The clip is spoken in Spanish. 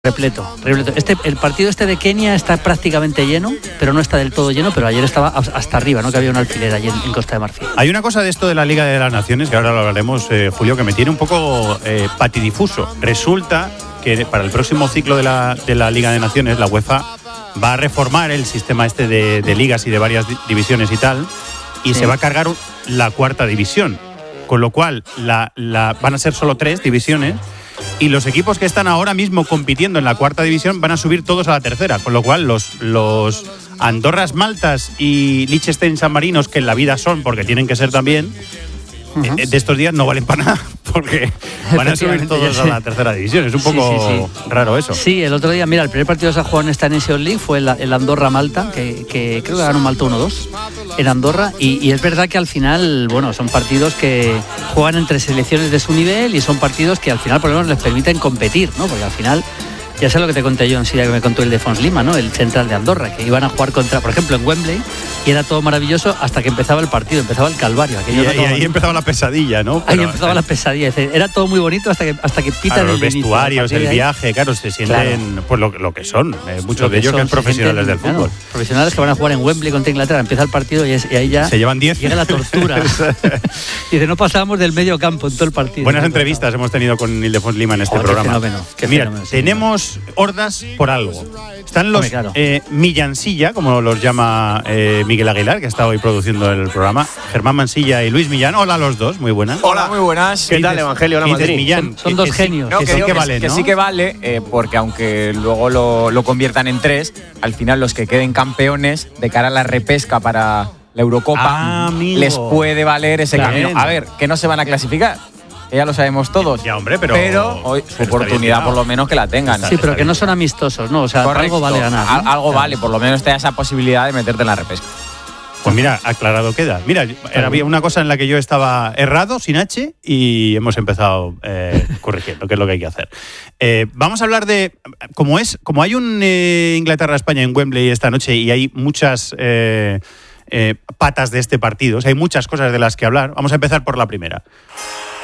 Repleto. El partido de Kenia está prácticamente lleno, pero no está del todo lleno, pero ayer estaba hasta arriba, ¿no? Que había un alfiler allí en Costa de Marfil. Hay una cosa de esto de la Liga de las Naciones, que ahora lo hablaremos, Julio, que me tiene un poco patidifuso. Resulta que para el próximo ciclo de la Liga de Naciones, la UEFA va a reformar el sistema de ligas y de varias divisiones y tal, y se va a cargar la cuarta división, con lo cual van a ser solo 3 divisiones. Y los equipos que están ahora mismo compitiendo en la cuarta división van a subir todos a la tercera, con lo cual los Andorras Maltas y Liechtenstein San Marinos, que en la vida son, porque tienen que ser también, de estos días no valen para nada, porque van a subir todos a la tercera división. Es un poco raro eso. Sí, el otro día, mira, el primer partido que se ha jugado en esta Nation League fue el Andorra-Malta, que creo que ganó Malta 1-2 en Andorra, y es verdad que al final, bueno, son partidos que juegan entre selecciones de su nivel y son partidos que al final por lo menos les permiten competir, ¿no? Porque al final, ya sé lo que te conté yo en Siria, que me contó el de Fons Lima, ¿no? El central de Andorra, que iban a jugar contra, por ejemplo, en Wembley, y era todo maravilloso hasta que empezaba el partido, empezaba el calvario. Y ahí empezaba la pesadilla, ¿no? Ahí empezaba la pesadilla. Era todo muy bonito hasta que pitan los vestuarios, el viaje, claro, se sienten pues lo que son. Muchos de ellos que son profesionales del fútbol. Claro, profesionales que van a jugar en Wembley contra Inglaterra, empieza el partido y ahí ya se llevan 10. Llega la tortura. Dice, no pasábamos del medio campo en todo el partido. Buenas entrevistas hemos tenido con Ildefons Lima en este programa. Mira, tenemos hordas por algo. Están los Millansilla, como los llama Miguel Aguilar, que está hoy produciendo el programa, Germán Mansilla y Luis Millán. Hola a los dos, muy buenas. Hola, muy buenas. ¿Qué tal, Evangelio? Hola, Madrid. Millán, son dos genios. No, que sí que vale, ¿no? Que sí que vale, porque aunque luego lo conviertan en 3, al final los que queden campeones de cara a la repesca para la Eurocopa les puede valer ese camino. A ver, que no se van a clasificar. Ya lo sabemos todos. Ya, hombre, pero hoy su oportunidad por lo menos que la tengan. Sí, pero que no son amistosos, ¿no? O sea, correcto, algo vale ganar, ¿no? Algo vale, por lo menos te da esa posibilidad de meterte en la repesca. Pues mira, aclarado queda. Mira, había una cosa en la que yo estaba errado, sin H, y hemos empezado corrigiendo, que es lo que hay que hacer. Vamos a hablar de... Como hay un Inglaterra-España en Wembley esta noche y hay muchas patas de este partido, o sea, hay muchas cosas de las que hablar. Vamos a empezar por la primera.